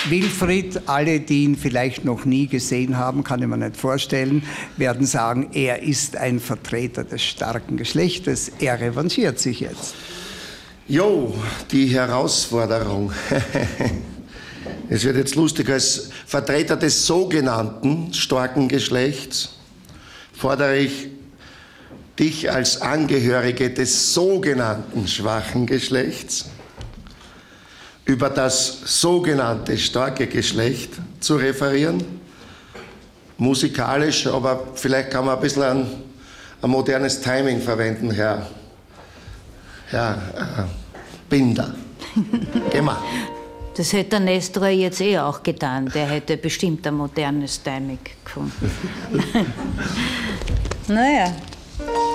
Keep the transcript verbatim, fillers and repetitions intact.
Wilfried, alle, die ihn vielleicht noch nie gesehen haben, kann ich mir nicht vorstellen, werden sagen, er ist ein Vertreter des starken Geschlechtes. Er revanchiert sich jetzt. Jo, die Herausforderung. Es wird jetzt lustig, als Vertreter des sogenannten starken Geschlechts fordere ich dich als Angehörige des sogenannten schwachen Geschlechts über das sogenannte starke Geschlecht zu referieren. Musikalisch, aber vielleicht kann man ein bisschen ein, ein modernes Timing verwenden, Herr, Herr äh, Binder. Geh mal. Das hätte der Nestor jetzt eh auch getan. Der hätte bestimmt ein modernes Timing gefunden. Naja.